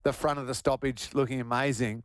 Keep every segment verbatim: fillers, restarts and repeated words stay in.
the front of the stoppage looking amazing,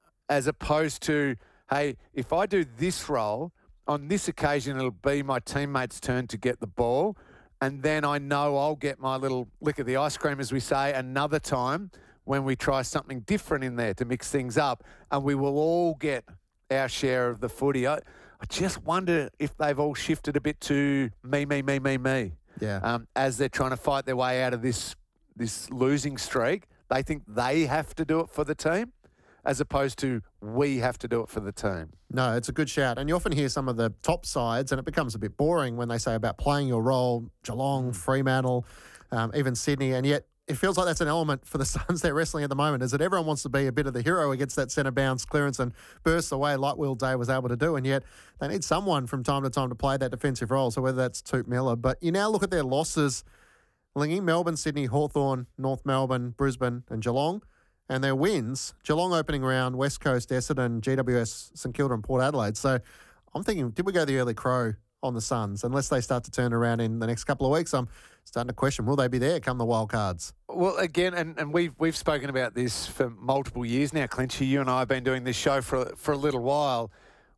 as opposed to, hey, if I do this role, on this occasion it'll be my teammate's turn to get the ball, and then I know I'll get my little lick of the ice cream, as we say, another time when we try something different in there to mix things up, and we will all get our share of the footy. I, I just wonder if they've all shifted a bit to me, me, me, me, me. Yeah. Um, as they're trying to fight their way out of this this losing streak, they think they have to do it for the team, as opposed to we have to do it for the team. No, it's a good shout. And you often hear some of the top sides, and it becomes a bit boring when they say about playing your role, Geelong, Fremantle, um, even Sydney, and yet it feels like that's an element for the Suns they're wrestling at the moment, is that everyone wants to be a bit of the hero against that centre bounce clearance and burst away like Will Day was able to do, and yet they need someone from time to time to play that defensive role, so whether that's Toot Miller. But you now look at their losses, Lingy, Melbourne, Sydney, Hawthorn, North Melbourne, Brisbane and Geelong, and their wins, Geelong opening round, West Coast, Essendon, G W S, St Kilda and Port Adelaide. So I'm thinking, did we go the early crow on the Suns? Unless they start to turn around in the next couple of weeks, I'm starting to question, will they be there come the wild cards? Well, again, and, and we've we've spoken about this for multiple years now, Clinchy. You and I have been doing this show for, for a little while.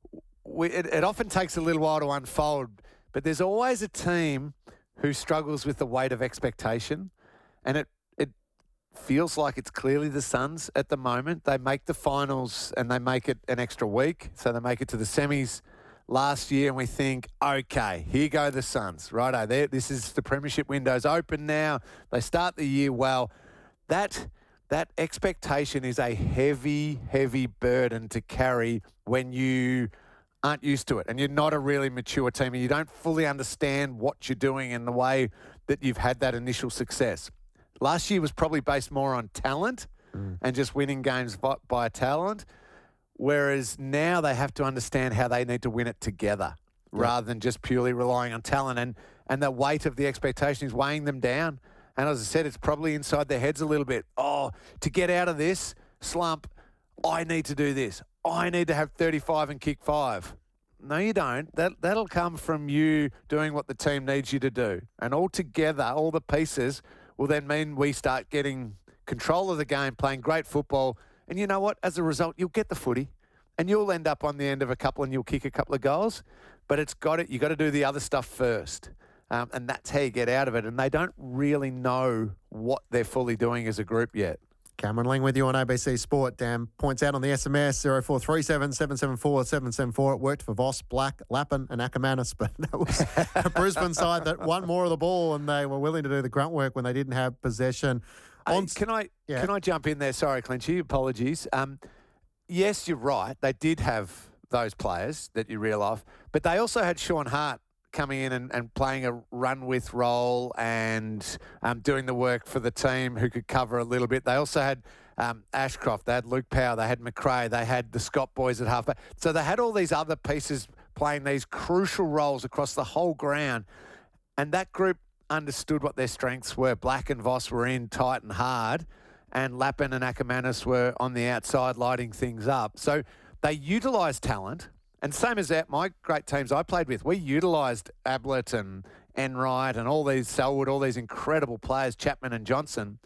We, it, it often takes a little while to unfold, but there's always a team who struggles with the weight of expectation, and it it feels like it's clearly the Suns at the moment. They make the finals and they make it an extra week, so they make it to the semis last year, and we think, okay, here go the Suns. Righto, there. This is the premiership window's open now. They start the year well. That that expectation is a heavy, heavy burden to carry when you aren't used to it and you're not a really mature team and you don't fully understand what you're doing in the way that you've had that initial success. Last year was probably based more on talent mm. and just winning games by, by talent. Whereas now they have to understand how they need to win it together yeah. rather than just purely relying on talent. And, and the weight of the expectation is weighing them down. And as I said, it's probably inside their heads a little bit. Oh, to get out of this slump, I need to do this. I need to have thirty-five and kick five. No, you don't. That, that'll come from you doing what the team needs you to do. And all together, all the pieces will then mean we start getting control of the game, playing great football. And you know what? As a result, you'll get the footy and you'll end up on the end of a couple and you'll kick a couple of goals. But it's got it. You got to do the other stuff first. Um, and that's how you get out of it. And they don't really know what they're fully doing as a group yet. Cameron Ling with you on A B C Sport. Dan points out on the S M S zero four three seven, seven seven four, seven seven four. It worked for Voss, Black, Lappin and Ackermanis, but that was a Brisbane side that won more of the ball and they were willing to do the grunt work when they didn't have possession. On, hey, can I yeah. can I jump in there? Sorry, Clinchy. Apologies. Um, yes, you're right. They did have those players that you reel off, but they also had Sean Hart coming in and, and playing a run-with role and um, doing the work for the team who could cover a little bit. They also had um, Ashcroft, they had Luke Power, they had McRae, they had the Scott boys at halfback. So they had all these other pieces playing these crucial roles across the whole ground. And that group understood what their strengths were. Black and Voss were in tight and hard, and Lappin and Ackermanis were on the outside lighting things up. So they utilised talent. And same as that, my great teams I played with, we utilised Ablett and Enright and all these, Selwood, all these incredible players, Chapman and Johnson.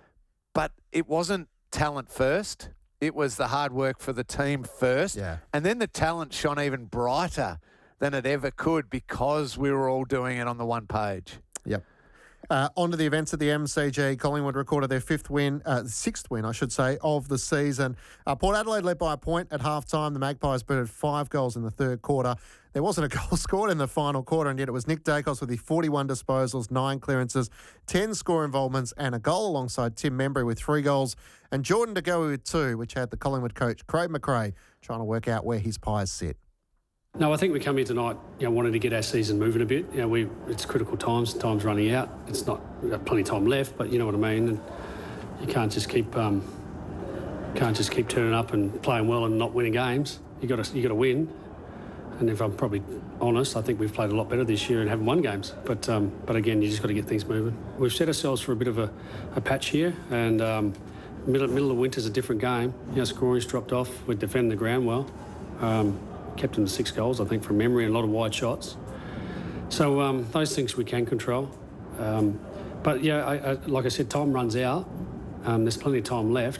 But it wasn't talent first. It was the hard work for the team first. Yeah. And then the talent shone even brighter than it ever could because we were all doing it on the one page. Yep. Uh, on to the events at the M C G. Collingwood recorded their fifth win, uh, sixth win, I should say, of the season. Uh, Port Adelaide led by a point at half-time. The Magpies booted five goals in the third quarter. There wasn't a goal scored in the final quarter, and yet it was Nick Dacos with the forty-one disposals, nine clearances, ten score involvements, and a goal alongside Tim Membry with three goals, and Jordan De Goey with two, which had the Collingwood coach, Craig McRae, trying to work out where his Pies sit. No, I think we come here tonight, you know, wanting to get our season moving a bit. You know, we it's critical times. Time's running out. It's not we've got plenty of time left, but you know what I mean. And you can't just keep um, can't just keep turning up and playing well and not winning games. You got to you got to win. And if I'm probably honest, I think we've played a lot better this year and haven't won games. But um, but again, you just got to get things moving. We've set ourselves for a bit of a, a patch here, and um, middle middle of winter's a different game. You know, scoring's dropped off. We defend the ground well. Um, kept them to six goals, I think, from memory, and a lot of wide shots. So um, those things we can control. Um, but, yeah, I, I, like I said, time runs out, Um, there's plenty of time left.